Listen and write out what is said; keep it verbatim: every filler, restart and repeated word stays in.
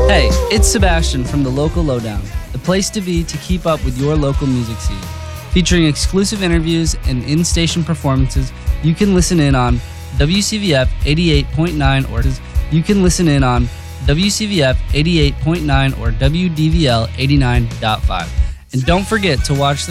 Hey, it's Sebastian from the Local Lowdown, the place to be to keep up with your local music scene. Featuring exclusive interviews and in-station performances, you can listen in on W C V F eighty-eight point nine or you can listen in on W C V F eighty-eight point nine or W D V L eighty-nine point five. And don't forget to watch the